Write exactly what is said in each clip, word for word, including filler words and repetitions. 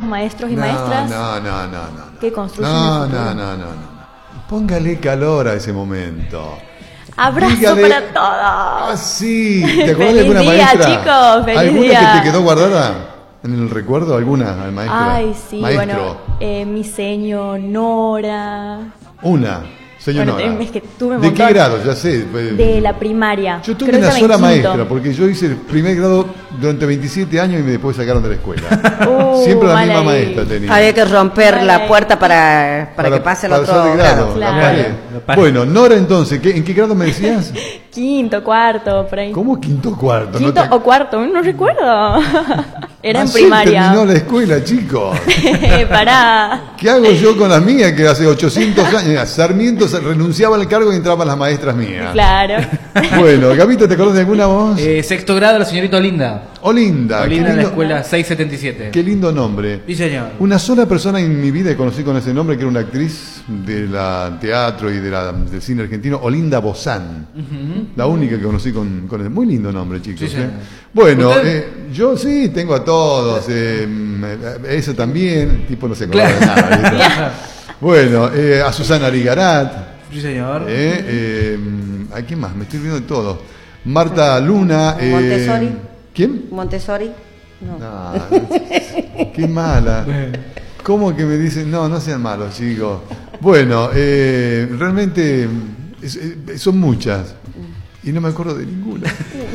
maestros y no, maestras no, no, no, no, que construyen no, el futuro. no, no, no, no. Póngale calor a ese momento. Abrazo Dígale, para todos. Ah, sí. ¿Te acuerdas Feliz de alguna día, maestra? chicos, feliz ¿Alguna día. que te quedó guardada en el recuerdo? ¿Alguna, maestra? Ay, sí, Maestro. bueno, eh, mi señor Nora. Una, señora. Bueno, es que tuve un ¿De qué montón. grado? Ya sé. De la primaria. Yo tuve Creo una que sola estaba en quinto. maestra, porque yo hice el primer grado durante veintisiete años y me después sacaron de la escuela. Uh, Siempre la mal misma ahí. maestra tenía. Había que romper Vale. la puerta para, para, que pase el para otro ser de grado, grado. la Claro. pared. La pared. Bueno, Nora, entonces, ¿qué- ¿en qué grado me decías? Quinto, cuarto, por ahí. ¿Cómo quinto cuarto? Quinto No te- o cuarto, no recuerdo. Era en Ayer primaria. terminó la escuela, chicos. Pará. ¿Qué hago yo con las mías que hace ochocientos años? Sarmiento se- renunciaba al cargo y entraban las maestras mías. Claro. Bueno, Gabito, ¿te acordás de alguna voz? Eh, sexto grado, la señorita Olinda. Olinda. Olinda qué en la lindo, escuela seiscientos setenta y siete. qué lindo nombre. Sí, señor. Una sola persona en mi vida que conocí con ese nombre, que era una actriz de la teatro y de la, del cine argentino, Olinda Bozán. La única que conocí con, con ese. Muy lindo nombre, chicos. Sí, ¿eh? señor. Bueno, ¿Usted? eh, yo sí, tengo a todos. Eh, eso también, tipo no se acuerda de Claro. nada. ¿viste? Bueno, eh, a Susana Arigarat. Sí, señor. Eh, eh, ¿A quién más? Me estoy olvidando de todos. Marta Luna. eh, Montessori. ¿Quién? Montessori. No. No, qué mala. ¿Cómo que me dicen? No, no sean malos, chicos. Bueno, eh, realmente es- eh, son muchas. Y no me acuerdo de ninguna.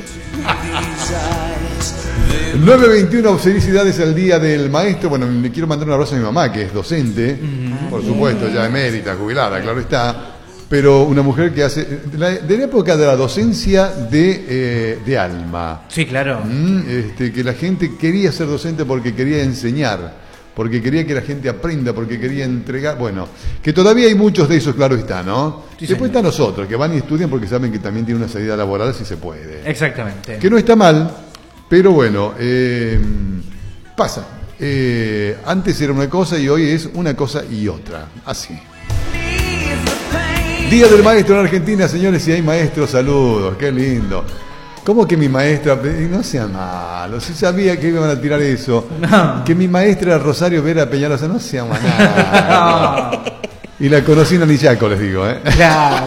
nueve veintiuno, felicidades al Día del Maestro. Bueno, le quiero mandar un abrazo a mi mamá, que es docente, por supuesto, ya emérita, jubilada, claro está. Pero una mujer que hace, de la, de la época de la docencia de, eh, de alma. Sí, claro. Mm, este, que la gente quería ser docente porque quería enseñar, porque quería que la gente aprenda, porque quería entregar. Bueno, que todavía hay muchos de esos, claro está, ¿no? Sí, Después señor. están nosotros, que van y estudian porque saben que también tiene una salida laboral si se puede. Exactamente. Que no está mal, pero bueno, eh, pasa. Eh, antes era una cosa y hoy es una cosa y otra. Así. Día del Maestro en Argentina, señores, si hay maestros, saludos, qué lindo. ¿Cómo que mi maestra? No sea malo, si sabía que iban a tirar eso. No. Que mi maestra era Rosario Vera Peñalosa, no sea malo. Y la conocí en Anillaco, les digo, ¿eh? Claro.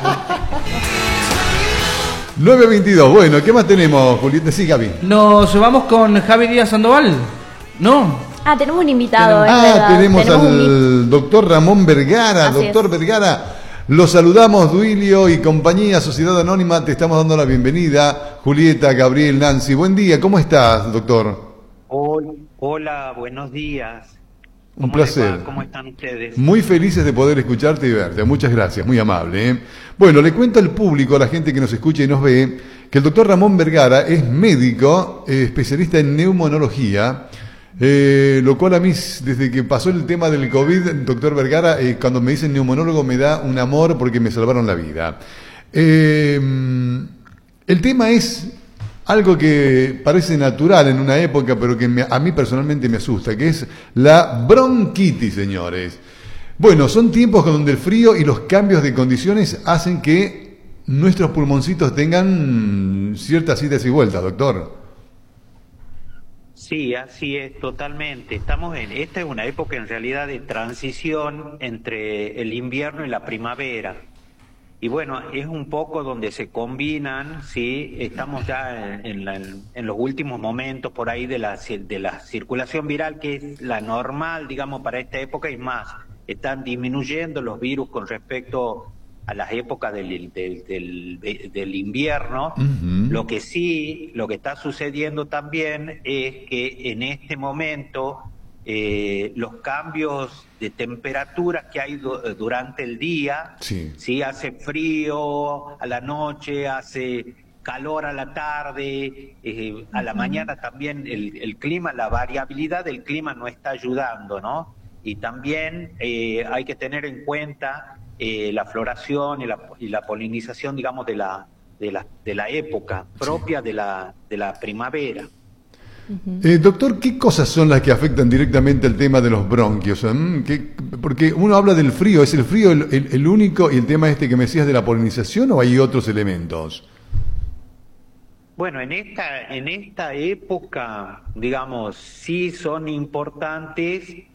nueve veintidós, bueno, ¿qué más tenemos, Julieta? Sí, Gaby. Nos vamos con Javi Díaz Sandoval. ¿No? Ah, tenemos un invitado, es Ah, verdad. tenemos un mi- al doctor Ramón Vergara. Así Doctor es. Vergara, lo saludamos, Duilio y compañía, Sociedad Anónima, te estamos dando la bienvenida. Julieta, Gabriel, Nancy, buen día, ¿cómo estás, doctor? Hola, hola, buenos días. Un ¿Cómo les placer. va? ¿Cómo están ustedes? Muy felices de poder escucharte y verte, muchas gracias, muy amable. ¿eh? Bueno, le cuento al público, a la gente que nos escucha y nos ve, que el doctor Ramón Vergara es médico, eh, especialista en neumonología. Eh, lo cual a mí, desde que pasó el tema del COVID, doctor Vergara, eh, cuando me dicen neumonólogo me da un amor porque me salvaron la vida. Eh, el tema es algo que parece natural en una época, pero que me, a mí personalmente me asusta, que es la bronquitis, señores. Bueno, son tiempos donde el frío y los cambios de condiciones hacen que nuestros pulmoncitos tengan ciertas idas y vueltas, doctor. Sí, así es, totalmente. Estamos en, esta es una época en realidad de transición entre el invierno y la primavera. Y bueno, es un poco donde se combinan, sí, estamos ya en, en, la- en los últimos momentos por ahí de la, ci- de la circulación viral, que es la normal, digamos, para esta época, y más, están disminuyendo los virus con respecto a las épocas del, del, del, del invierno. Ujú. Lo que sí, lo que está sucediendo también es que en este momento eh, los cambios de temperatura que hay du- durante el día, Sí. sí, hace frío a la noche, hace calor a la tarde, eh, a la mañana también el, el clima, la variabilidad del clima no está ayudando, ¿no? Y también eh, hay que tener en cuenta eh, la floración y la, y la polinización, digamos, de la, de la, de la época propia de la, de la primavera. Eh, doctor, ¿qué cosas son las que afectan directamente el tema de los bronquios? ¿Mm? ¿Qué- porque uno habla del frío, ¿es el frío el, el- el único y el tema este que me decías de la polinización o hay otros elementos? Bueno, en esta, en esta época, digamos, sí son importantes